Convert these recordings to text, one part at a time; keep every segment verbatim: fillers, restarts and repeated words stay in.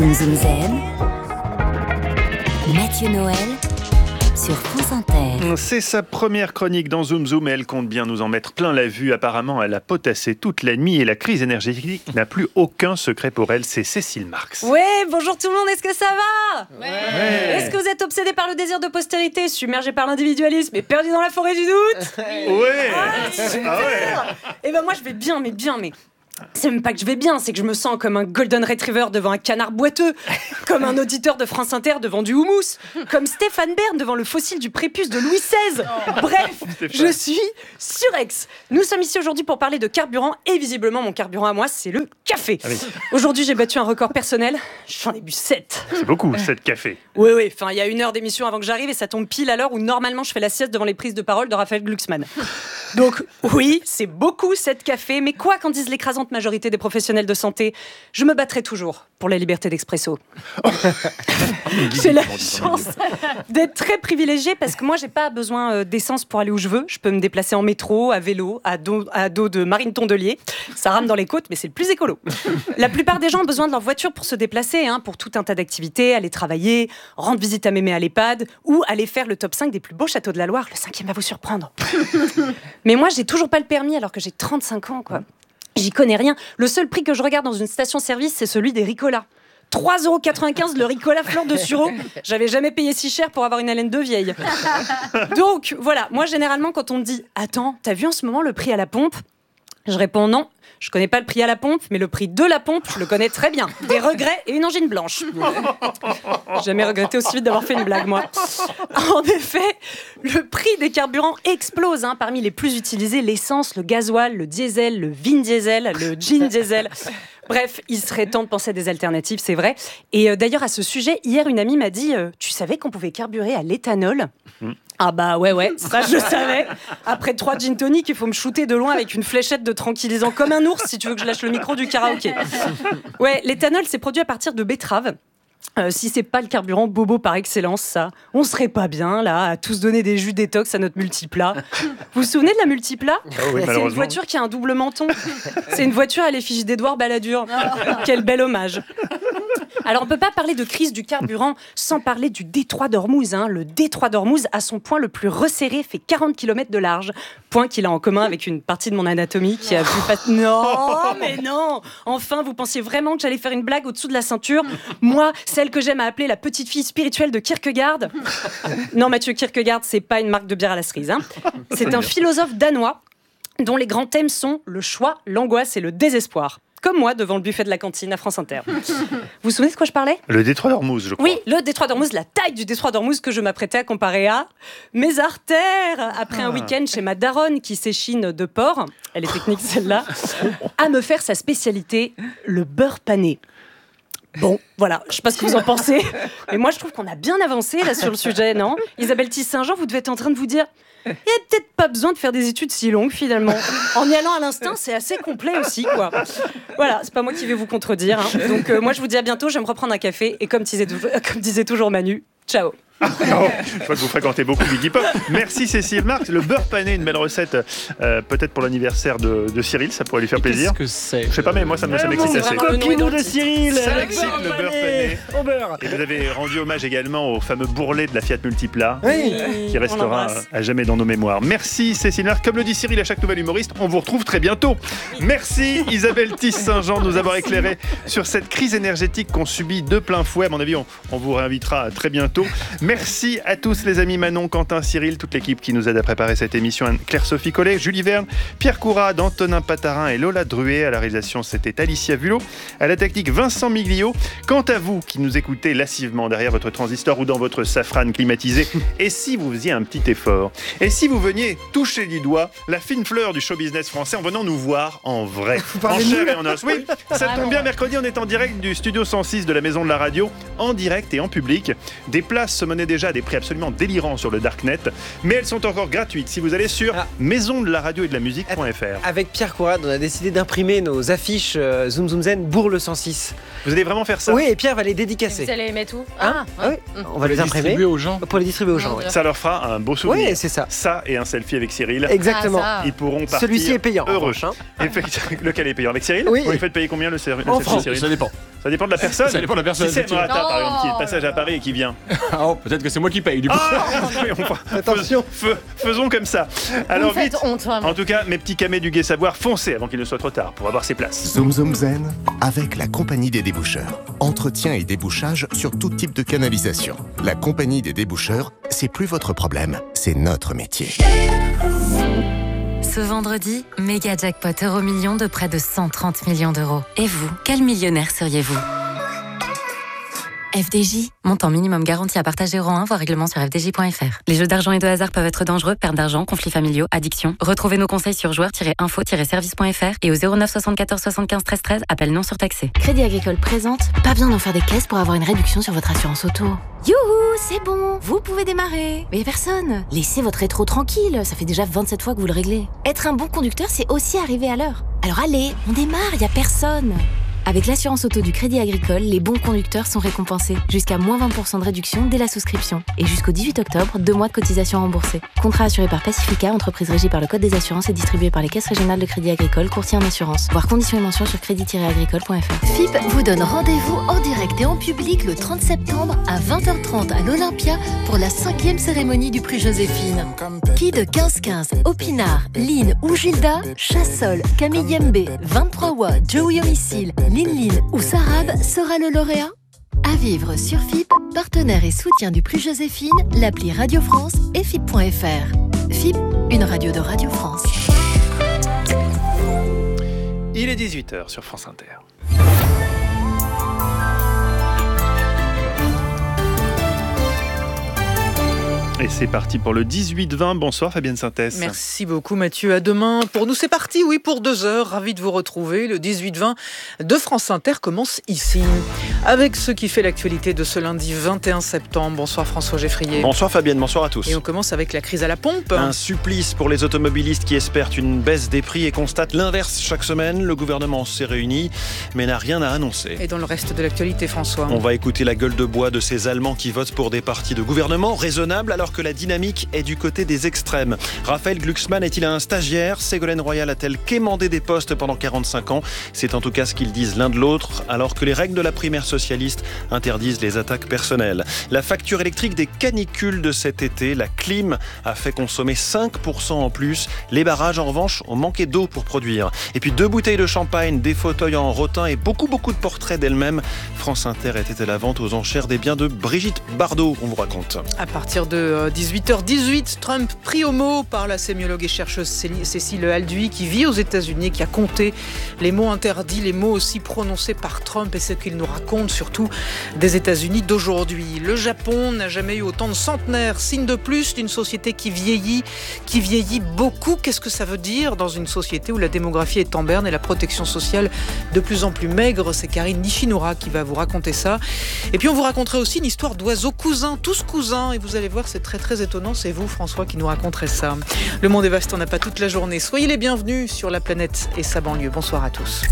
Zoom Zoom Zen, Mathieu Noël sur France Inter. C'est sa première chronique dans Zoom Zoom et elle compte bien nous en mettre plein la vue. Apparemment, elle a potassé toute la nuit et la crise énergétique n'a plus aucun secret pour elle. C'est Cécile Marx. Ouais, bonjour tout le monde, est-ce que ça va ? Ouais. Ouais. Est-ce que vous êtes obsédé par le désir de postérité, submergé par l'individualisme et perdu dans la forêt du doute ? Ouais. Ah, super. Ah ouais. Et ben moi je vais bien, mais bien, mais... C'est même pas que je vais bien, c'est que je me sens comme un golden retriever devant un canard boiteux, comme un auditeur de France Inter devant du houmous, comme Stéphane Bern devant le fossile du prépuce de Louis seize. Bref, je suis surex. Nous sommes ici aujourd'hui pour parler de carburant et visiblement mon carburant à moi, c'est le café. Ah oui. Aujourd'hui, j'ai battu un record personnel, j'en ai bu sept. C'est beaucoup, sept cafés. Oui, oui, enfin, il y a une heure d'émission avant que j'arrive et ça tombe pile à l'heure où normalement je fais la sieste devant les prises de parole de Raphaël Glucksmann. Donc oui, c'est beaucoup sept cafés, mais quoi qu'en disent l'écrasante majorité des professionnels de santé, je me battrai toujours pour la liberté d'expresso. J'ai la chance d'être très privilégiée parce que moi, j'ai pas besoin d'essence pour aller où je veux. Je peux me déplacer en métro, à vélo, à dos, à dos de Marine Tondelier. Ça rame dans les côtes, mais c'est le plus écolo. La plupart des gens ont besoin de leur voiture pour se déplacer, hein, pour tout un tas d'activités, aller travailler, rendre visite à mémé à l'EHPAD ou aller faire le top cinq des plus beaux châteaux de la Loire. Le cinquième va vous surprendre. Mais moi, j'ai toujours pas le permis alors que j'ai trente-cinq ans, quoi. J'y connais rien. Le seul prix que je regarde dans une station-service, c'est celui des Ricola. trois euros quatre-vingt-quinze le Ricola fleur de sureau. J'avais jamais payé si cher pour avoir une haleine de vieille. Donc, voilà. Moi, généralement, quand on me dit « Attends, t'as vu en ce moment le prix à la pompe ?» Je réponds « Non, je connais pas le prix à la pompe, mais le prix de la pompe, je le connais très bien. Des regrets et une angine blanche. » J'ai jamais regretté aussi vite d'avoir fait une blague, moi. En effet, le prix des carburants explose. Hein. Parmi les plus utilisés, l'essence, le gasoil, le diesel, le vin diesel, le gin diesel. Bref, il serait temps de penser à des alternatives, c'est vrai. Et euh, d'ailleurs, à ce sujet, hier, une amie m'a dit euh, « Tu savais qu'on pouvait carburer à l'éthanol ?» mmh. Ah bah ouais, ouais, ça je savais. Après trois gin tonic, il faut me shooter de loin avec une fléchette de tranquillisant comme un ours si tu veux que je lâche le micro du karaoké. Ouais, l'éthanol, c'est produit à partir de betterave. Euh, si c'est pas le carburant bobo par excellence, ça, on serait pas bien là à tous donner des jus détox à notre multiplat. Vous vous souvenez de la multiplat ? Oh oui, c'est une voiture qui a un double menton. C'est une voiture à l'effigie d'Édouard Balladur. Quel bel hommage. Alors on peut pas parler de crise du carburant sans parler du détroit d'Ormuz. Hein. Le détroit d'Ormuz, à son point le plus resserré, fait quarante kilomètres de large. Point qu'il a en commun avec une partie de mon anatomie qui a vu pas... Non, mais non. Enfin, vous pensiez vraiment que j'allais faire une blague au-dessous de la ceinture ? Moi, celle que j'aime à appeler la petite fille spirituelle de Kierkegaard. Non, Mathieu, Kierkegaard, c'est pas une marque de bière à la cerise. Hein. C'est un philosophe danois dont les grands thèmes sont le choix, l'angoisse et le désespoir. Comme moi, devant le buffet de la cantine à France Inter. Vous vous souvenez de quoi je parlais ? Le détroit d'Ormuz, je crois. Oui, le détroit d'Ormuz, la taille du détroit d'Ormuz que je m'apprêtais à comparer à mes artères. Après ah. un week-end chez ma daronne qui s'échine de porc, elle est technique celle-là, à me faire sa spécialité, le beurre pané. Bon, voilà, je sais pas ce que vous en pensez, mais moi je trouve qu'on a bien avancé là sur le sujet, non ? Isabelle Tisse-Saint-Jean, vous devez être en train de vous dire... Il n'y a peut-être pas besoin de faire des études si longues, finalement. En y allant à l'instinct, c'est assez complet aussi, quoi. Voilà, c'est pas moi qui vais vous contredire. Hein. Donc, euh, moi, je vous dis à bientôt, je vais me reprendre un café. Et comme disait, comme disait toujours Manu, ciao. Oh, je vois que vous fréquentez beaucoup Biggie Pop. Merci Cécile Marx. Le beurre pané, une belle recette, euh, peut-être pour l'anniversaire de, de Cyril, ça pourrait lui faire et plaisir. Qu'est-ce que c'est ? Je sais pas, mais moi ça, me, ça m'excite assez. Copinou de Cyril. Ça m'excite le beurre pané. Au beurre. Et vous avez rendu hommage également au fameux bourrelet de la Fiat Multipla, oui. qui restera à jamais dans nos mémoires. Merci Cécile Marx. Comme le dit Cyril à chaque nouvel humoriste, on vous retrouve très bientôt. Merci Isabelle Tisse-Saint-Jean de nous avoir éclairé sur cette crise énergétique qu'on subit de plein fouet. À mon avis, on, on vous réinvitera très bientôt. Merci à tous les amis, Manon, Quentin, Cyril, toute l'équipe qui nous aide à préparer cette émission, Claire-Sophie Collet, Julie Verne, Pierre Courade, Antonin Patarin et Lola Druet. À la réalisation, c'était Alicia Vulot. À la technique, Vincent Miglio. Quant à vous qui nous écoutez lassivement derrière votre transistor ou dans votre safrane climatisé, et si vous faisiez un petit effort ? Et si vous veniez toucher du doigt la fine fleur du show business français en venant nous voir en vrai, en chair et en os ? Oui, ça tombe bien, mercredi, on est en direct du studio cent six de la Maison de la Radio, en direct et en public. Des places se menaient fonctionnait déjà à des prix absolument délirants sur le Darknet, mais elles sont encore gratuites si vous allez sur ah. maison de la radio et de la musique point f r. Avec Pierre Courade, on a décidé d'imprimer nos affiches euh, Zoom Zoom Zen Bourg le cent six. Vous allez vraiment faire ça? Oui, et Pierre va les dédicacer. Vous allez les mettre où? Hein ah, ouais. oui. On va les, les imprimer distribuer aux gens. Pour les distribuer aux gens. Oui. Ça leur fera un beau souvenir. Oui, c'est ça. Ça et un selfie avec Cyril. Exactement. Ah, Ils pourront partir. Celui-ci est payant. Heureux. Hein. Effectivement. Lequel est payant? Avec Cyril? Oui. Vous faites payer combien le, le en selfie, Cyril? Ça dépend. Ça dépend de la personne. Ça dépend de la personne. Si c'est Morata, par exemple, qui est de Oh. passage à Paris et qui vient. Oh, peut-être que c'est moi qui paye du coup. Ah on, Attention. fais, faisons comme ça. Alors Vous me vite. faites honte, vraiment. En tout cas, mes petits camés du Gai Savoir, foncez avant qu'il ne soit trop tard pour avoir ses places. Zoom Zoom Zen avec la Compagnie des déboucheurs. Entretien et débouchage sur tout type de canalisation. La Compagnie des déboucheurs, c'est plus votre problème, c'est notre métier. Ce vendredi, méga jackpot euro million de près de cent trente millions d'euros. Et vous, quel millionnaire seriez-vous? F D J, montant minimum garanti à partager euro un, voire règlement sur f d j point f r. Les jeux d'argent et de hasard peuvent être dangereux, perte d'argent, conflits familiaux, addiction. Retrouvez nos conseils sur joueurs tiret info tiret service point f r et au zéro neuf soixante-quatorze soixante-quinze treize treize, appel non surtaxé. Crédit Agricole présente, pas besoin d'en faire des caisses pour avoir une réduction sur votre assurance auto. Youhou, c'est bon, vous pouvez démarrer. Mais y a personne. Laissez votre rétro tranquille, ça fait déjà vingt-sept fois que vous le réglez. Être un bon conducteur, c'est aussi arriver à l'heure. Alors allez, on démarre, y a personne. Avec l'assurance auto du Crédit Agricole, les bons conducteurs sont récompensés. Jusqu'à moins vingt pour cent de réduction dès la souscription. Et jusqu'au dix-huit octobre, deux mois de cotisation remboursée. Contrat assuré par Pacifica, entreprise régie par le Code des assurances et distribué par les caisses régionales de Crédit Agricole, courtier en assurance. Voir conditions et mentions sur crédit tiret agricole point f r. F I P vous donne rendez-vous en direct et en public le trente septembre à vingt heures trente à l'Olympia pour la cinquième cérémonie du prix Joséphine. Qui de quinze quinze, Opinard, Lynn ou Gilda, Chassol, Camille Yembe, vingt-trois Wa, Joey Homicile, Lin Lin ou Sarab sera le lauréat? À vivre sur F I P, partenaire et soutien du prix Joséphine, l'appli Radio France et F I P point f r. F I P, une radio de Radio France. Il est dix-huit heures sur France Inter. Et c'est parti pour le dix-huit vingt. Bonsoir Fabienne Synthèse. Merci beaucoup Mathieu. À demain. Pour nous, c'est parti, oui, pour deux heures. Ravi de vous retrouver. Le dix-huit vingt de France Inter commence ici. Avec ce qui fait l'actualité de ce lundi vingt et un septembre. Bonsoir François Geffrier. Bonsoir Fabienne, bonsoir à tous. Et on commence avec la crise à la pompe. Un supplice pour les automobilistes qui espèrent une baisse des prix et constatent l'inverse chaque semaine. Le gouvernement s'est réuni, mais n'a rien à annoncer. Et dans le reste de l'actualité, François? On va écouter la gueule de bois de ces Allemands qui votent pour des partis de gouvernement raisonnables alors que la dynamique est du côté des extrêmes. Raphaël Glucksmann est-il un stagiaire? Ségolène Royal a-t-elle quémandé des postes pendant quarante-cinq ans? C'est en tout cas ce qu'ils disent l'un de l'autre, alors que les règles de la primaire socialiste interdisent les attaques personnelles. La facture électrique des canicules de cet été, la clim, a fait consommer cinq pour cent en plus. Les barrages, en revanche, ont manqué d'eau pour produire. Et puis deux bouteilles de champagne, des fauteuils en rotin et beaucoup, beaucoup de portraits d'elle-même. France Inter était à la vente aux enchères des biens de Brigitte Bardot, on vous raconte. À partir de dix-huit heures dix-huit, Trump pris au mot par la sémiologue et chercheuse Cécile Alduy qui vit aux États-Unis, qui a compté les mots interdits, les mots aussi prononcés par Trump et ce qu'il nous raconte surtout des États-Unis d'aujourd'hui. Le Japon n'a jamais eu autant de centenaires, signe de plus d'une société qui vieillit, qui vieillit beaucoup. Qu'est-ce que ça veut dire dans une société où la démographie est en berne et la protection sociale de plus en plus maigre? C'est Karine Nishimura qui va vous raconter ça. Et puis on vous raconterait aussi une histoire d'oiseaux cousins, tous cousins, et vous allez voir, c'est très très étonnant. C'est vous, François, qui nous raconterez ça. Le monde est vaste, on n'a pas toute la journée. Soyez les bienvenus sur la planète et sa banlieue. Bonsoir à tous.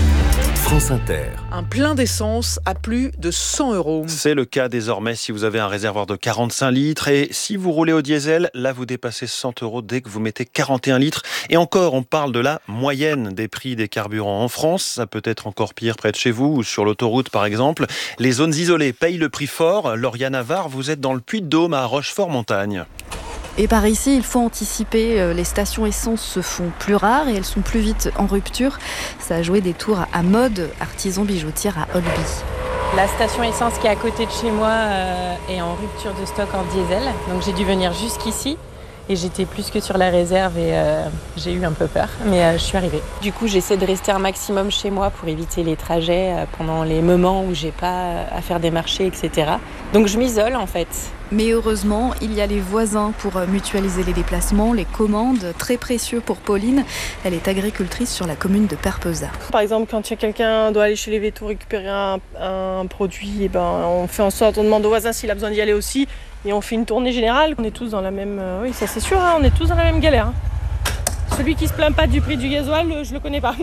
France Inter. Un plein d'essence à plus de cent euros. C'est le cas désormais si vous avez un réservoir de quarante-cinq litres et si vous roulez au diesel, là vous dépassez cent euros dès que vous mettez quarante et un litres. Et encore, on parle de la moyenne des prix des carburants en France. Ça peut être encore pire près de chez vous ou sur l'autoroute par exemple. Les zones isolées payent le prix fort. Lauriane Navarre, vous êtes dans le Puy-de-Dôme à Rochefort-Montagne. Et par ici, il faut anticiper, les stations essence se font plus rares et elles sont plus vite en rupture. Ça a joué des tours à Mode, artisan bijoutière à Olby. La station essence qui est à côté de chez moi euh, est en rupture de stock en diesel. Donc j'ai dû venir jusqu'ici et j'étais plus que sur la réserve et euh, j'ai eu un peu peur. Mais euh, je suis arrivée. Du coup, j'essaie de rester un maximum chez moi pour éviter les trajets euh, pendant les moments où j'ai pas à faire des marchés, et cetera. Donc je m'isole en fait. Mais heureusement, il y a les voisins pour mutualiser les déplacements, les commandes, très précieux pour Pauline. Elle est agricultrice sur la commune de Perpezat. Par exemple, quand il y a quelqu'un qui doit aller chez les vétos récupérer un, un produit, et ben, on fait en sorte, on demande au voisin s'il a besoin d'y aller aussi, et on fait une tournée générale. On est tous dans la même, euh, oui, ça c'est sûr, hein, on est tous dans la même galère. Hein. Celui qui se plaint pas du prix du gasoil, je le connais pas.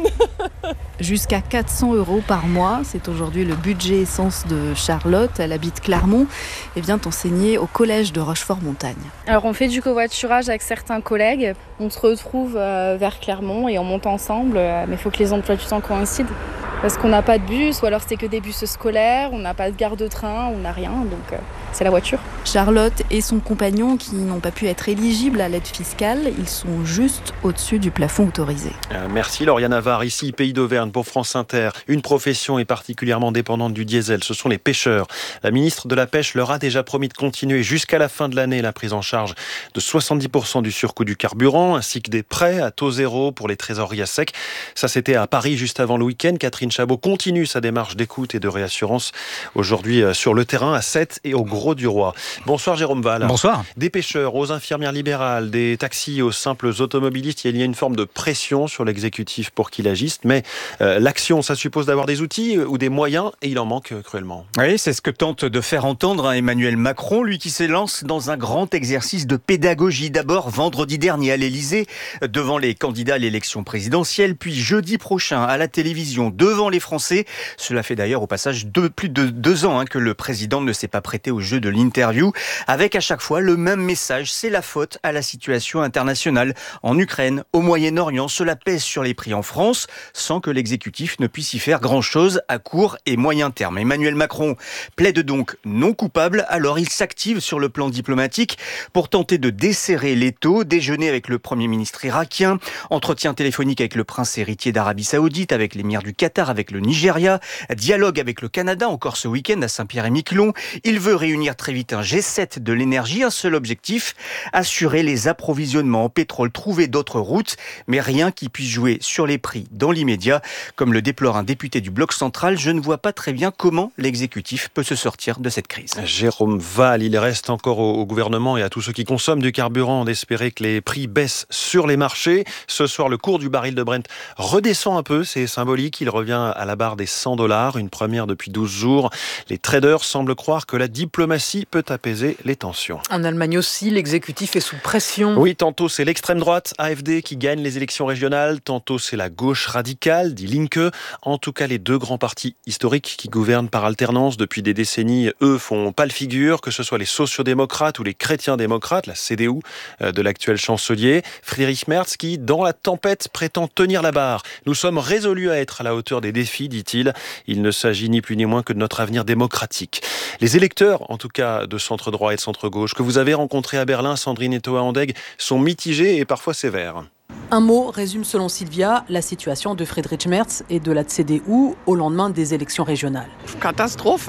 Jusqu'à quatre cents euros par mois, c'est aujourd'hui le budget essence de Charlotte. Elle habite Clermont et vient enseigner au collège de Rochefort-Montagne. Alors on fait du covoiturage avec certains collègues. On se retrouve euh, vers Clermont et on monte ensemble, euh, mais il faut que les emplois du temps coïncident. Parce qu'on n'a pas de bus, ou alors c'est que des bus scolaires, on n'a pas de gare de train, on n'a rien, donc euh, c'est la voiture. Charlotte et son compagnon qui n'ont pas pu être éligibles à l'aide fiscale, ils sont juste au-dessus du plafond autorisé. Euh, merci Lauriane Navarre, ici Pays d'Auvergne pour France Inter. Une profession est particulièrement dépendante du diesel, ce sont les pêcheurs. La ministre de la Pêche leur a déjà promis de continuer jusqu'à la fin de l'année la prise en charge de soixante-dix pour cent du surcoût du carburant, ainsi que des prêts à taux zéro pour les trésoreries à sec. Ça c'était à Paris juste avant le week-end. Catherine Chabot continue sa démarche d'écoute et de réassurance aujourd'hui sur le terrain à Sète et au Grau-du-Roi. Bonsoir Jérôme Val. Bonsoir. Des pêcheurs aux infirmières libérales, des taxis aux simples automobilistes, il y a une forme de pression sur l'exécutif pour qu'il agisse, mais euh, l'action, ça suppose d'avoir des outils ou des moyens et il en manque cruellement. Oui, c'est ce que tente de faire entendre Emmanuel Macron, lui qui s'élance dans un grand exercice de pédagogie. D'abord vendredi dernier à l'Elysée, devant les candidats à l'élection présidentielle, puis jeudi prochain à la télévision, devant les Français. Cela fait d'ailleurs au passage de plus de deux ans hein, que le président ne s'est pas prêté au jeu de l'interview, avec à chaque fois le même message, c'est la faute à la situation internationale. En Ukraine, au Moyen-Orient, cela pèse sur les prix en France, sans que l'exécutif ne puisse y faire grand-chose à court et moyen terme. Emmanuel Macron plaide donc non coupable, alors il s'active sur le plan diplomatique pour tenter de desserrer l'étau, déjeuner avec le Premier ministre irakien, entretien téléphonique avec le prince héritier d'Arabie Saoudite, avec l'émir du Qatar, avec le Nigeria, dialogue avec le Canada, encore ce week-end à Saint-Pierre-et-Miquelon. Il veut réunir très vite un G sept de l'énergie, un seul objectif, assurer les approvisionnements en pétrole, trouver d'autres routes, mais rien qui puisse jouer sur les prix dans l'immédiat. Comme le déplore un député du Bloc central, je ne vois pas très bien comment l'exécutif peut se sortir de cette crise. Jérôme Val, il reste encore au, au gouvernement et à tous ceux qui consomment du carburant d'espérer que les prix baissent sur les marchés. Ce soir, le cours du baril de Brent redescend un peu, c'est symbolique, il revient à la barre des cent dollars, une première depuis douze jours. Les traders semblent croire que la diplomatie peut apaiser les tensions. En Allemagne aussi, l'exécutif est sous pression. Oui, tantôt c'est l'extrême droite, A F D, qui gagne les élections régionales, tantôt c'est la gauche radicale, dit Linke. En tout cas, les deux grands partis historiques qui gouvernent par alternance depuis des décennies, eux, font pâle figure, que ce soit les sociodémocrates ou les chrétiens-démocrates, la C D U de l'actuel chancelier. Friedrich Merz qui, dans la tempête, prétend tenir la barre. Nous sommes résolus à être à la hauteur des défis, dit-il. Il ne s'agit ni plus ni moins que de notre avenir démocratique. Les électeurs, en tout cas de centre-droit et de centre-gauche, que vous avez rencontrés à Berlin, Sandrine et Toa Andeg, sont mitigés et parfois sévères. Un mot résume selon Sylvia la situation de Friedrich Merz et de la C D U au lendemain des élections régionales. Catastrophe.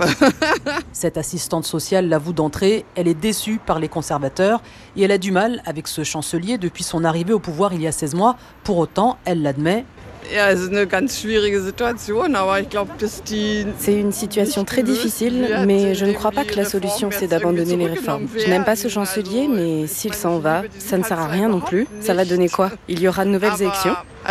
Cette assistante sociale l'avoue d'entrée, elle est déçue par les conservateurs et elle a du mal avec ce chancelier depuis son arrivée au pouvoir il y a seize mois. Pour autant, elle l'admet. C'est une situation très difficile, mais je ne crois pas que la solution c'est d'abandonner les réformes. Je n'aime pas ce chancelier, mais s'il s'en va, ça ne sert à rien non plus. Ça va donner quoi? Il y aura de nouvelles élections?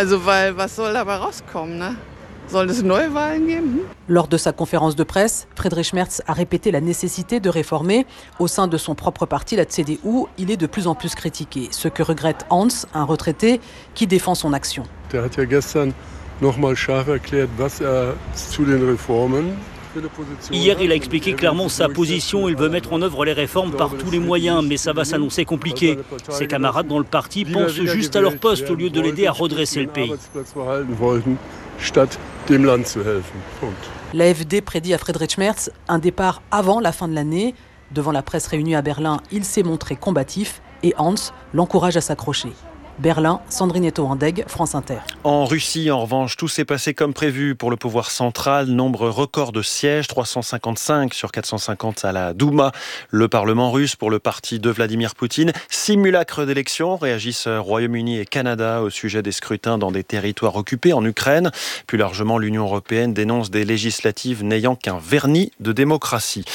Lors de sa conférence de presse, Friedrich Merz a répété la nécessité de réformer. Au sein de son propre parti, la C D U, il est de plus en plus critiqué. Ce que regrette Hans, un retraité, qui défend son action. Hier, il a expliqué clairement sa position. Il veut mettre en œuvre les réformes par tous les moyens, mais ça va s'annoncer compliqué. Ses camarades dans le parti pensent juste à leur poste au lieu de l'aider à redresser le pays. L'A F D prédit à Friedrich Merz un départ avant la fin de l'année. Devant la presse réunie à Berlin, il s'est montré combatif et Hans l'encourage à s'accrocher. Berlin, Sandrine Toa-Andeg, France Inter. En Russie, en revanche, tout s'est passé comme prévu pour le pouvoir central. Nombre record de sièges, trois cent cinquante-cinq sur quatre cent cinquante à la Douma, le Parlement russe pour le parti de Vladimir Poutine. Simulacre d'élection, réagissent Royaume-Uni et Canada au sujet des scrutins dans des territoires occupés en Ukraine. Plus largement, l'Union européenne dénonce des législatives n'ayant qu'un vernis de démocratie.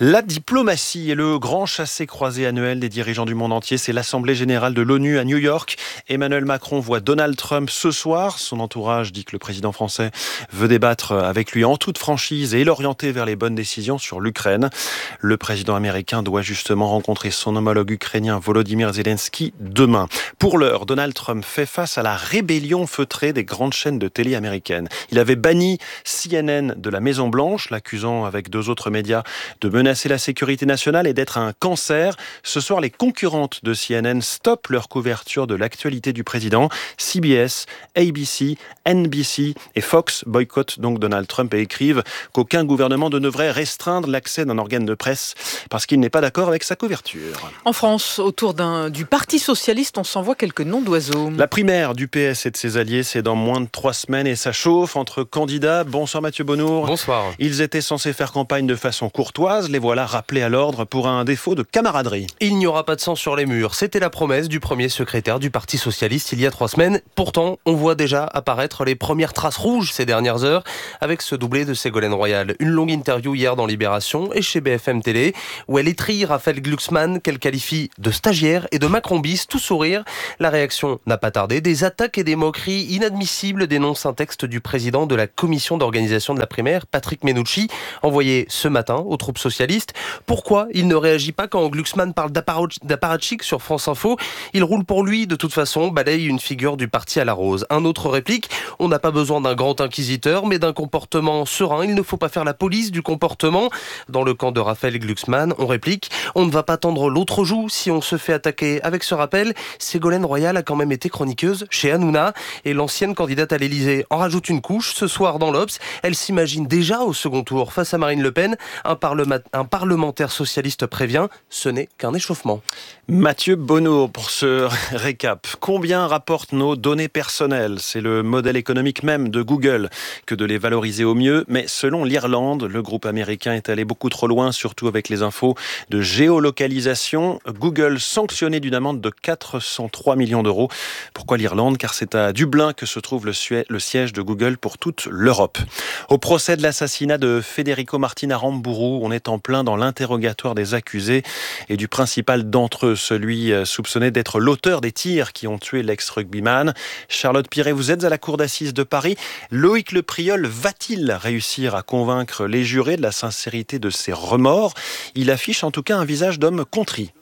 La diplomatie est le grand chassé-croisé annuel des dirigeants du monde entier. C'est l'Assemblée générale de l'ONU à New York. Emmanuel Macron voit Donald Trump ce soir. Son entourage dit que le président français veut débattre avec lui en toute franchise et l'orienter vers les bonnes décisions sur l'Ukraine. Le président américain doit justement rencontrer son homologue ukrainien Volodymyr Zelensky demain. Pour l'heure, Donald Trump fait face à la rébellion feutrée des grandes chaînes de télé américaines. Il avait banni C N N de la Maison-Blanche, l'accusant avec deux autres médias de menacer la sécurité nationale et d'être un cancer. Ce soir, les concurrentes de C N N stoppent leur couverture de l'actualité du président. C B S, A B C, N B C et Fox boycottent donc Donald Trump et écrivent qu'aucun gouvernement ne devrait restreindre l'accès d'un organe de presse parce qu'il n'est pas d'accord avec sa couverture. En France, autour d'un, du Parti socialiste, on s'envoie quelques noms d'oiseaux. La primaire du P S et de ses alliés, c'est dans moins de trois semaines et ça chauffe entre candidats. Bonsoir Mathieu Bonnour. Bonsoir. Ils étaient censés faire campagne de façon courtoise. Les voilà rappelés à l'ordre pour un défaut de camaraderie. Il n'y aura pas de sang sur les murs. C'était la promesse du premier secrétaire du Parti socialiste il y a trois semaines. Pourtant, on voit déjà apparaître les premières traces rouges ces dernières heures avec ce doublé de Ségolène Royal. Une longue interview hier dans Libération et chez B F M Télé où elle étrille Raphaël Glucksmann qu'elle qualifie de stagiaire et de Macron bis, tout sourire. La réaction n'a pas tardé. Des attaques et des moqueries inadmissibles dénoncent un texte du président de la commission d'organisation de la primaire, Patrick Menucci, envoyé ce matin aux troupes socialistes. Pourquoi il ne réagit pas quand Glucksmann parle d'apparatchik sur France Info? Il roule pour lui, de toute façon, balaye une figure du parti à la rose. Un autre réplique, on n'a pas besoin d'un grand inquisiteur, mais d'un comportement serein. Il ne faut pas faire la police du comportement. Dans le camp de Raphaël Glucksmann, on réplique, on ne va pas tendre l'autre joue si on se fait attaquer. Avec ce rappel, Ségolène Royal a quand même été chroniqueuse chez Hanouna et l'ancienne candidate à l'Élysée en rajoute une couche. Ce soir dans l'Obs, elle s'imagine déjà au second tour face à Marine Le Pen. Un, parlement, un parlementaire socialiste prévient, ce n'est qu'un échauffement. Mathieu Bonnour pour ce récap. Combien rapportent nos données personnelles? C'est le modèle économique même de Google que de les valoriser au mieux. Mais selon l'Irlande, le groupe américain est allé beaucoup trop loin, surtout avec les infos de géolocalisation. Google sanctionné d'une amende de quatre cent trois millions d'euros. Pourquoi l'Irlande? Car c'est à Dublin que se trouve le, su- le siège de Google pour toute l'Europe. Au procès de l'assassinat de Federico Martin Aramburu, on est en plein dans l'interrogatoire des accusés et du principal d'entre eux, celui soupçonné d'être l'auteur des tirs qui ont tué l'ex-rugbyman. Charlotte Piret, vous êtes à la cour d'assises de Paris. Loïc Le Priol va-t-il réussir à convaincre les jurés de la sincérité de ses remords? Il affiche en tout cas un visage d'homme contrit.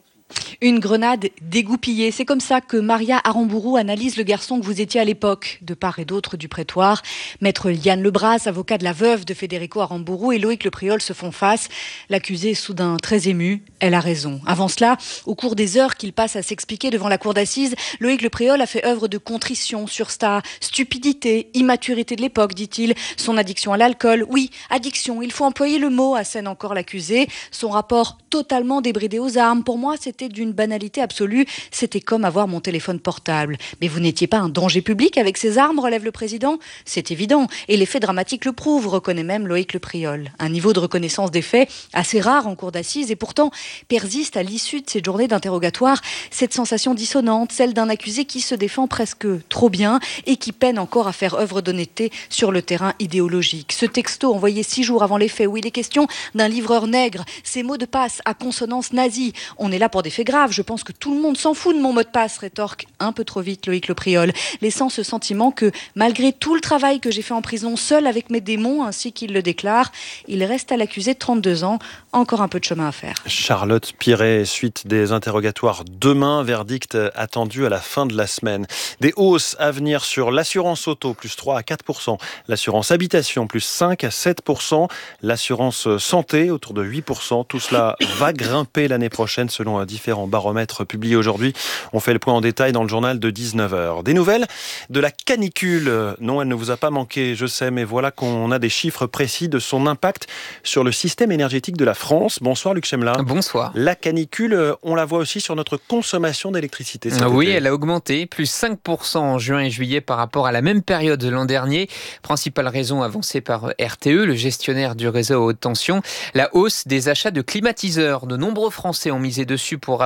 Une grenade dégoupillée. C'est comme ça que Maria Aramburu analyse le garçon que vous étiez à l'époque, de part et d'autre du prétoire. Maître Liane Lebras, avocat de la veuve de Federico Aramburu, et Loïc Le Priol se font face. L'accusé est soudain très ému. Elle a raison. Avant cela, au cours des heures qu'il passe à s'expliquer devant la cour d'assises, Loïc Le Priol a fait œuvre de contrition sur sa stupidité, immaturité de l'époque, dit-il, son addiction à l'alcool. Oui, addiction, il faut employer le mot, assène encore l'accusé. Son rapport totalement débridé aux armes. Pour moi, c'était d'une banalité absolue. C'était comme avoir mon téléphone portable. Mais vous n'étiez pas un danger public avec ces armes, relève le président? C'est évident. Et les faits dramatiques le prouvent, reconnaît même Loïc Le Priol. Un niveau de reconnaissance des faits assez rare en cour d'assises et pourtant persiste à l'issue de ces journées d'interrogatoire cette sensation dissonante, celle d'un accusé qui se défend presque trop bien et qui peine encore à faire œuvre d'honnêteté sur le terrain idéologique. Ce texto envoyé six jours avant les faits où il est question d'un livreur nègre, ces mots de passe à consonance nazie. On est là pour des faits graves. Je pense que tout le monde s'en fout de mon mot de passe, rétorque un peu trop vite Loïc Le Priol, laissant ce sentiment que malgré tout le travail que j'ai fait en prison, seul avec mes démons, ainsi qu'il le déclare, il reste à l'accusé de trente-deux ans. Encore un peu de chemin à faire. Charlotte Piret, suite des interrogatoires demain, verdict attendu à la fin de la semaine. Des hausses à venir sur l'assurance auto, plus trois à quatre pour cent, l'assurance habitation, plus cinq à sept pour cent, l'assurance santé, autour de huit pour cent. Tout cela va grimper l'année prochaine selon différents baromètres publiés aujourd'hui. On fait le point en détail dans le journal de dix-neuf heures. Des nouvelles de la canicule. Non, elle ne vous a pas manqué, je sais, mais voilà qu'on a des chiffres précis de son impact sur le système énergétique de la France. Bonsoir Luc Chemla. Bonsoir. La canicule, on la voit aussi sur notre consommation d'électricité. Oui, elle a augmenté, plus cinq pour cent en juin et juillet par rapport à la même période de l'an dernier. Principale raison avancée par R T E, le gestionnaire du réseau à haute tension, la hausse des achats de climatiseurs. De nombreux Français ont misé dessus pour rafraîchir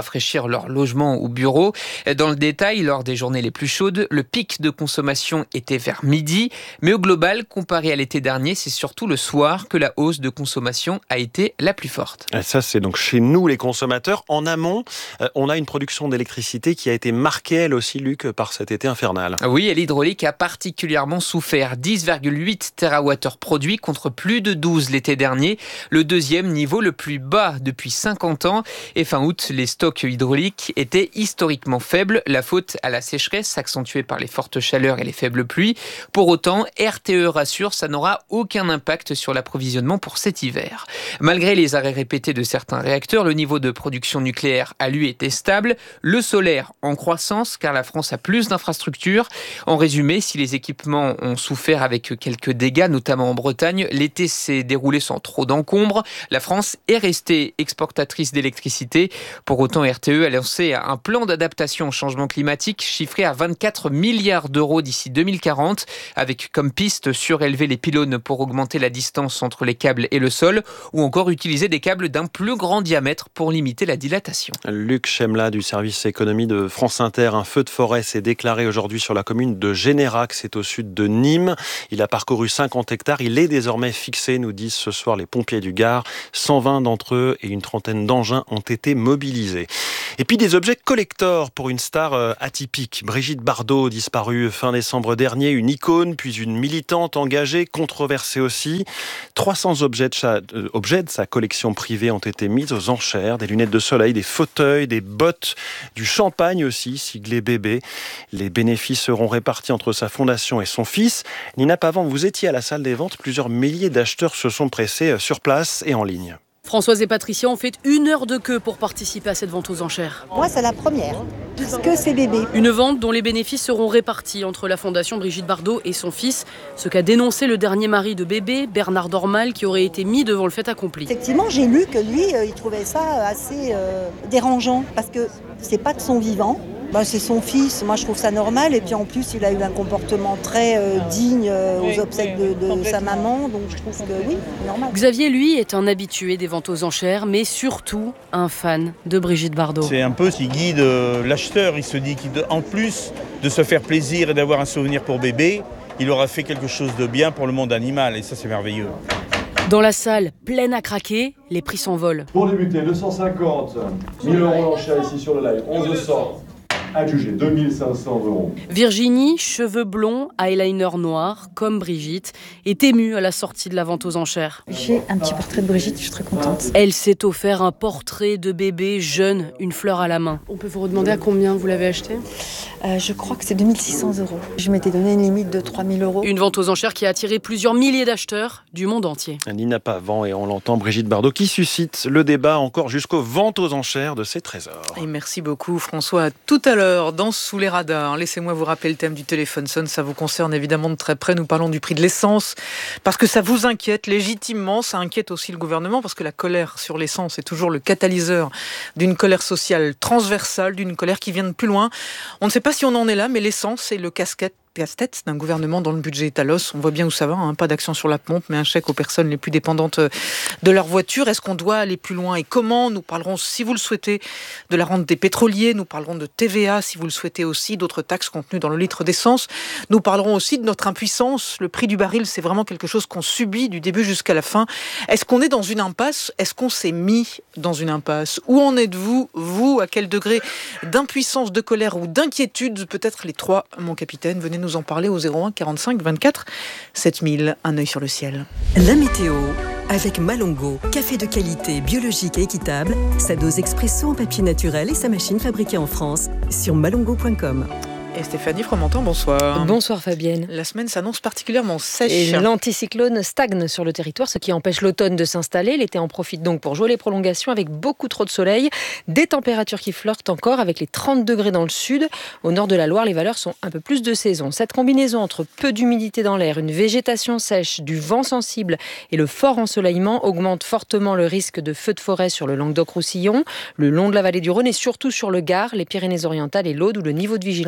rafraîchir leur logement ou bureau. Dans le détail, lors des journées les plus chaudes, le pic de consommation était vers midi. Mais au global, comparé à l'été dernier, c'est surtout le soir que la hausse de consommation a été la plus forte. Et ça, c'est donc chez nous, les consommateurs. En amont, euh, on a une production d'électricité qui a été marquée, elle aussi, Luc, par cet été infernal. Oui, et l'hydraulique a particulièrement souffert. dix virgule huit térawattheures produits contre plus de douze l'été dernier. Le deuxième niveau le plus bas depuis cinquante ans. Et fin août, les stocks hydrauliques étaient historiquement faibles. La faute à la sécheresse, accentuée par les fortes chaleurs et les faibles pluies. Pour autant, R T E rassure, ça n'aura aucun impact sur l'approvisionnement pour cet hiver. Malgré les arrêts répétés de certains réacteurs, le niveau de production nucléaire a lui été stable. Le solaire en croissance, car la France a plus d'infrastructures. En résumé, si les équipements ont souffert avec quelques dégâts, notamment en Bretagne, l'été s'est déroulé sans trop d'encombre. La France est restée exportatrice d'électricité. Pour autant, R T E a lancé un plan d'adaptation au changement climatique chiffré à vingt-quatre milliards d'euros d'ici deux mille quarante, avec comme piste surélever les pylônes pour augmenter la distance entre les câbles et le sol, ou encore utiliser des câbles d'un plus grand diamètre pour limiter la dilatation. Luc Chemla du service économie de France Inter. Un feu de forêt s'est déclaré aujourd'hui sur la commune de Générac, c'est au sud de Nîmes. Il a parcouru cinquante hectares. Il est désormais fixé, nous disent ce soir les pompiers du Gard. cent vingt d'entre eux et une trentaine d'engins ont été mobilisés. Et puis des objets collector pour une star atypique. Brigitte Bardot, disparue fin décembre dernier, une icône, puis une militante engagée, controversée aussi. trois cents objets de, sa, euh, objets de sa collection privée ont été mis aux enchères. Des lunettes de soleil, des fauteuils, des bottes, du champagne aussi, siglé bébé. Les bénéfices seront répartis entre sa fondation et son fils. Nina Pavant, vous étiez à la salle des ventes. Plusieurs milliers d'acheteurs se sont pressés sur place et en ligne. Françoise et Patricia ont fait une heure de queue pour participer à cette vente aux enchères. Moi, c'est la première, parce que c'est bébé. Une vente dont les bénéfices seront répartis entre la fondation Brigitte Bardot et son fils, ce qu'a dénoncé le dernier mari de bébé, Bernard Dormal, qui aurait été mis devant le fait accompli. Effectivement, j'ai lu que lui, euh, il trouvait ça assez euh, dérangeant, parce que c'est pas de son vivant. Bah, c'est son fils, moi je trouve ça normal, et puis en plus il a eu un comportement très euh, digne euh, aux oui, obsèques oui, de, de sa maman, donc je trouve que oui, normal. Xavier, lui, est un habitué des ventes aux enchères, mais surtout un fan de Brigitte Bardot. C'est un peu ce qui guide euh, l'acheteur, il se dit qu'en plus de se faire plaisir et d'avoir un souvenir pour bébé, il aura fait quelque chose de bien pour le monde animal, et ça c'est merveilleux. Dans la salle pleine à craquer, les prix s'envolent. Pour débuter, deux cent cinquante, mille euros l'enchère ici sur le live, onze cents. Adjugé deux mille cinq cents euros. Virginie, cheveux blonds, eyeliner noir, comme Brigitte, est émue à la sortie de la vente aux enchères. J'ai un petit portrait de Brigitte, je suis très contente. Elle s'est offert un portrait de bébé jeune, une fleur à la main. On peut vous redemander à combien vous l'avez acheté ? euh, Je crois que c'est deux mille six cents euros. Je m'étais donné une limite de trois mille euros. Une vente aux enchères qui a attiré plusieurs milliers d'acheteurs du monde entier. Nina Pavant, et on l'entend, Brigitte Bardot, qui suscite le débat encore jusqu'aux ventes aux enchères de ses trésors. Et merci beaucoup François. À tout à l'heure. Dans Sous les radars, laissez-moi vous rappeler le thème du téléphone sonne, ça vous concerne évidemment de très près. Nous parlons du prix de l'essence parce que ça vous inquiète légitimement, ça inquiète aussi le gouvernement parce que la colère sur l'essence est toujours le catalyseur d'une colère sociale transversale, d'une colère qui vient de plus loin. On ne sait pas si on en est là, mais l'essence est le casquette casse-tête d'un gouvernement dont le budget est à l'os. On voit bien où ça va, hein. Pas d'action sur la pompe, mais un chèque aux personnes les plus dépendantes de leur voiture. Est-ce qu'on doit aller plus loin et comment ? Nous parlerons, si vous le souhaitez, de la rente des pétroliers. Nous parlerons de T V A, si vous le souhaitez aussi, d'autres taxes contenues dans le litre d'essence. Nous parlerons aussi de notre impuissance. Le prix du baril, c'est vraiment quelque chose qu'on subit du début jusqu'à la fin. Est-ce qu'on est dans une impasse ? Est-ce qu'on s'est mis dans une impasse ? Où en êtes-vous ? Vous, à quel degré d'impuissance, de colère ou d'inquiétude ? Peut-être les trois, mon capitaine. Venez nous en parler au zéro un quarante-cinq vingt-quatre sept mille. Un œil sur le ciel. La météo avec Malongo, café de qualité biologique et équitable, sa dose expresso en papier naturel et sa machine fabriquée en France sur malongo point com. Et Stéphanie Fromentin, bonsoir. Bonsoir Fabienne. La semaine s'annonce particulièrement sèche. Et l'anticyclone stagne sur le territoire, ce qui empêche l'automne de s'installer. L'été en profite donc pour jouer les prolongations avec beaucoup trop de soleil. Des températures qui flirtent encore avec les trente degrés dans le sud. Au nord de la Loire, les valeurs sont un peu plus de saison. Cette combinaison entre peu d'humidité dans l'air, une végétation sèche, du vent sensible et le fort ensoleillement augmente fortement le risque de feux de forêt sur le Languedoc-Roussillon, le long de la vallée du Rhône et surtout sur le Gard, les Pyrénées-Orientales et l'Aude où le niveau de vigilance a été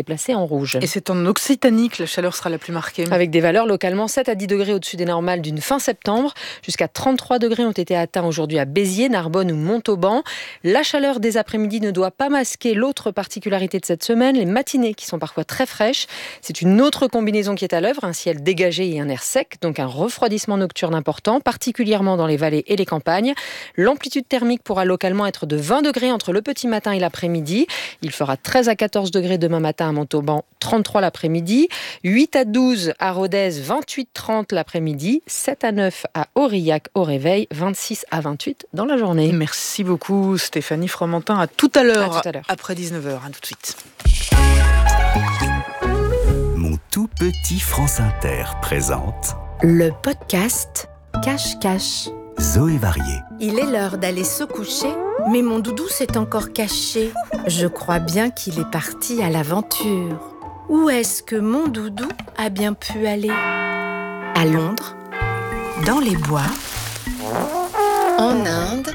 placé en rouge. Et c'est en Occitanie que la chaleur sera la plus marquée. Avec des valeurs localement sept à dix degrés au-dessus des normales d'une fin septembre. Jusqu'à trente-trois degrés ont été atteints aujourd'hui à Béziers, Narbonne ou Montauban. La chaleur des après-midi ne doit pas masquer l'autre particularité de cette semaine, les matinées qui sont parfois très fraîches. C'est une autre combinaison qui est à l'œuvre, un ciel dégagé et un air sec, donc un refroidissement nocturne important, particulièrement dans les vallées et les campagnes. L'amplitude thermique pourra localement être de vingt degrés entre le petit matin et l'après-midi. Il fera treize à quatorze degrés demain matin à Montauban, trente-trois l'après-midi, huit à douze à Rodez, vingt-huit à trente l'après-midi, sept à neuf à Aurillac au réveil, vingt-six à vingt-huit dans la journée. Merci beaucoup Stéphanie Fromentin. À tout à l'heure, à tout à l'heure. Après dix-neuf heures. À tout de suite. Mon tout petit France Inter présente le podcast Cache-Cache. Zoé Varié. Il est l'heure d'aller se coucher, mais mon doudou s'est encore caché. Je crois bien qu'il est parti à l'aventure. Où est-ce que mon doudou a bien pu aller ? À Londres, dans les bois, en Inde.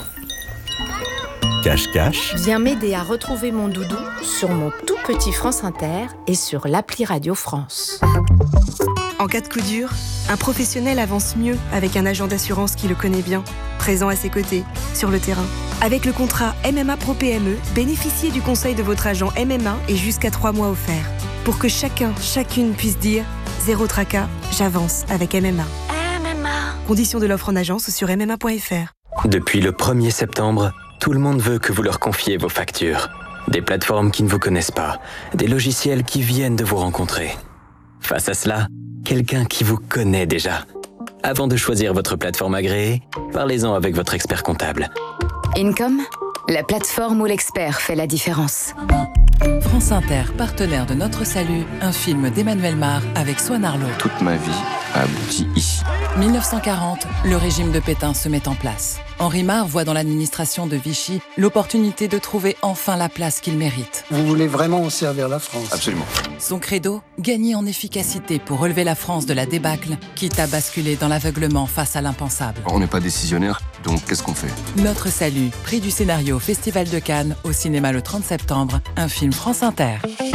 Cache-Cache Viens m'aider à retrouver mon doudou sur mon tout petit France Inter et sur l'appli Radio France. En cas de coup dur, un professionnel avance mieux avec un agent d'assurance qui le connaît bien, présent à ses côtés, sur le terrain. Avec le contrat M M A Pro P M E, bénéficiez du conseil de votre agent M M A et jusqu'à trois mois offerts. Pour que chacun, chacune puisse dire « Zéro tracas, j'avance avec M M A ». M M A. Conditions de l'offre en agence sur m m a point f r. Depuis le premier septembre, tout le monde veut que vous leur confiez vos factures. Des plateformes qui ne vous connaissent pas, des logiciels qui viennent de vous rencontrer. Face à cela, quelqu'un qui vous connaît déjà. Avant de choisir votre plateforme agréée, parlez-en avec votre expert comptable. Income, la plateforme où l'expert fait la différence. France Inter, partenaire de Notre Salut, un film d'Emmanuel Mar avec Swan Arlo. Toute ma vie a abouti ici. mille neuf cent quarante, le régime de Pétain se met en place. Henri Mar voit dans l'administration de Vichy l'opportunité de trouver enfin la place qu'il mérite. Vous voulez vraiment servir la France ? Absolument. Son credo, gagner en efficacité pour relever la France de la débâcle, quitte à basculer dans l'aveuglement face à l'impensable. On n'est pas décisionnaire, donc qu'est-ce qu'on fait ? Notre Salut, prix du scénario au Festival de Cannes, au cinéma le trente septembre, un film France Inter.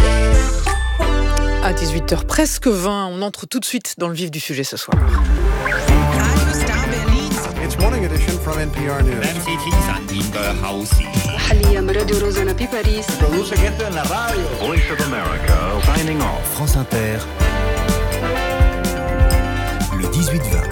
À dix-huit heures presque vingt, on entre tout de suite dans le vif du sujet ce soir. It's morning edition from N P R News. Voice of America, signing off. France Inter, le dix-huit vingt.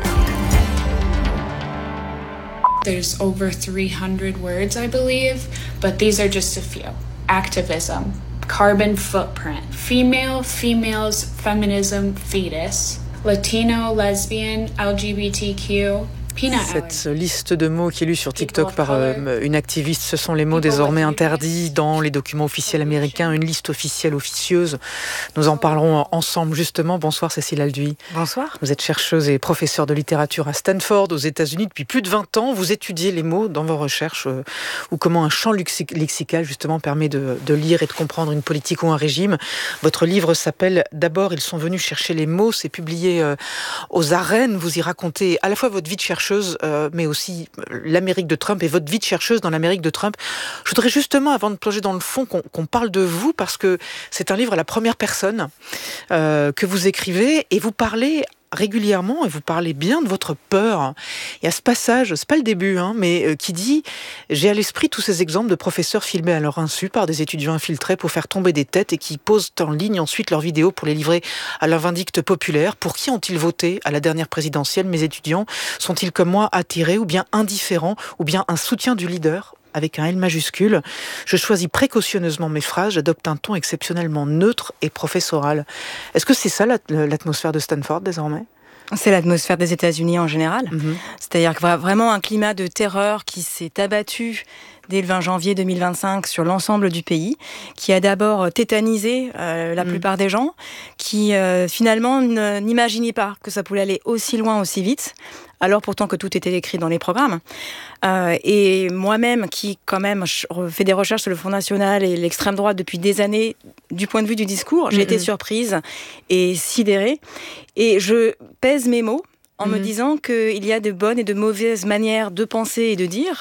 There's over three hundred words, I believe, but these are just a few. Activism, carbon footprint, female, females, feminism, fetus, Latino, lesbian, L G B T Q. Cette liste de mots qui est lue sur TikTok par euh, une activiste, ce sont les mots désormais interdits dans les documents officiels américains, une liste officielle officieuse. Nous en parlerons ensemble justement. Bonsoir Cécile Alduy. Bonsoir. Vous êtes chercheuse et professeure de littérature à Stanford aux États-Unis depuis plus de vingt ans. Vous étudiez les mots dans vos recherches euh, ou comment un champ lexical justement permet de, de lire et de comprendre une politique ou un régime. Votre livre s'appelle « D'abord, ils sont venus chercher les mots ». C'est publié euh, aux Arènes. Vous y racontez à la fois votre vie de chercheuse Euh, mais aussi l'Amérique de Trump et votre vie de chercheuse dans l'Amérique de Trump. Je voudrais justement, avant de plonger dans le fond, qu'on, qu'on parle de vous, parce que c'est un livre à la première personne euh, que vous écrivez, et vous parlez régulièrement, et vous parlez bien de votre peur. Il y a ce passage, c'est pas le début, hein, mais euh, qui dit « J'ai à l'esprit tous ces exemples de professeurs filmés à leur insu par des étudiants infiltrés pour faire tomber des têtes et qui posent en ligne ensuite leurs vidéos pour les livrer à leur vindicte populaire. Pour qui ont-ils voté à la dernière présidentielle, mes étudiants ? Sont-ils comme moi attirés ou bien indifférents ou bien un soutien du leader ?» avec un L majuscule. Je choisis précautionneusement mes phrases, j'adopte un ton exceptionnellement neutre et professoral. Est-ce que c'est ça l'atmosphère de Stanford désormais ? C'est l'atmosphère des États-Unis en général. Mmh. C'est-à-dire que vraiment un climat de terreur qui s'est abattu dès le vingt janvier deux mille vingt-cinq sur l'ensemble du pays, qui a d'abord tétanisé euh, la mmh. plupart des gens, qui euh, finalement n'imaginaient pas que ça pouvait aller aussi loin, aussi vite, alors pourtant que tout était écrit dans les programmes. Euh, et moi-même, qui quand même fait des recherches sur le Front National et l'extrême droite depuis des années, du point de vue du discours, j'ai mmh. été surprise et sidérée. Et je pèse mes mots en mmh. me disant qu'il y a de bonnes et de mauvaises manières de penser et de dire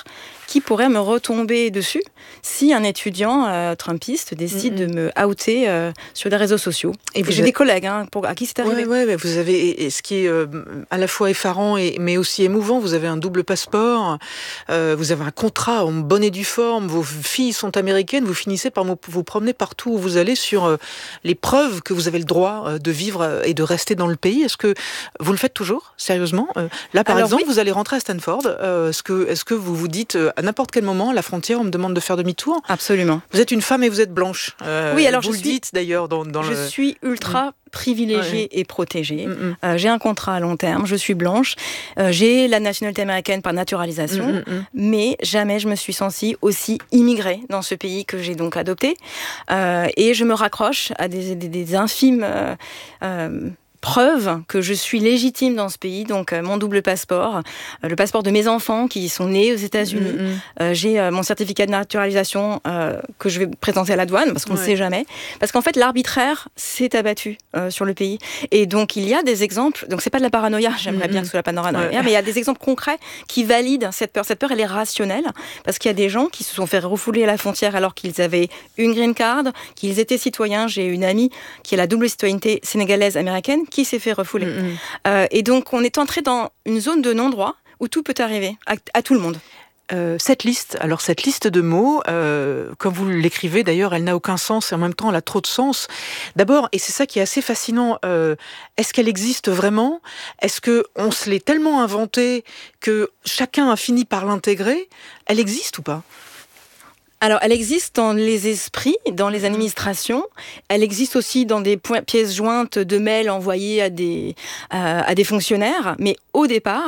qui pourrait me retomber dessus si un étudiant euh, trumpiste décide mm-hmm. de me outer euh, sur les réseaux sociaux. Et j'ai avez... des collègues hein, pour, à qui c'est arrivé. Ouais, ouais, vous avez, et ce qui est euh, à la fois effarant et, mais aussi émouvant, vous avez un double passeport, euh, vous avez un contrat en bonne et due forme, vos filles sont américaines, vous finissez par vous, vous promener partout où vous allez sur euh, les preuves que vous avez le droit euh, de vivre euh, et de rester dans le pays. Est-ce que vous le faites toujours, sérieusement? euh, Là, par Alors, exemple, oui. vous allez rentrer à Stanford. Euh, est-ce que, est-ce que vous vous dites, euh, à n'importe quel moment, à la frontière, on me demande de faire demi-tour? Absolument. Vous êtes une femme et vous êtes blanche. Euh, oui, alors vous je le suis... dites d'ailleurs dans, dans je le... Je suis ultra... Mmh. privilégiée ouais. et protégée. Mm-hmm. Euh, j'ai un contrat à long terme, je suis blanche, euh, j'ai la nationalité américaine par naturalisation, mm-hmm. mais jamais je me suis sentie aussi immigrée dans ce pays que j'ai donc adopté. Euh, et je me raccroche à des, des, des infimes... Euh, euh, preuve que je suis légitime dans ce pays, donc euh, mon double passeport, euh, le passeport de mes enfants qui sont nés aux États-Unis. Mm-hmm. Euh, j'ai euh, mon certificat de naturalisation euh, que je vais présenter à la douane parce qu'on ne ouais. sait jamais. Parce qu'en fait, l'arbitraire s'est abattu euh, sur le pays. Et donc, il y a des exemples. Donc, c'est pas de la paranoïa. J'aimerais mm-hmm. bien que ce soit la paranoïa, ouais. mais il y a des exemples concrets qui valident cette peur. Cette peur, elle est rationnelle parce qu'il y a des gens qui se sont fait refouler à la frontière alors qu'ils avaient une green card, qu'ils étaient citoyens. J'ai une amie qui a la double citoyenneté sénégalaise américaine qui s'est fait refouler. Mmh. Euh, et donc, on est entré dans une zone de non-droit où tout peut arriver, à, à tout le monde. Euh, cette liste, alors cette liste de mots, euh, comme vous l'écrivez d'ailleurs, elle n'a aucun sens et en même temps elle a trop de sens. D'abord, et c'est ça qui est assez fascinant, euh, est-ce qu'elle existe vraiment? Est-ce qu'on se l'est tellement inventée que chacun a fini par l'intégrer? Elle existe ou pas? Alors, elle existe dans les esprits, dans les administrations. Elle existe aussi dans des pièces jointes de mails envoyés à des, euh, à des fonctionnaires. Mais au départ,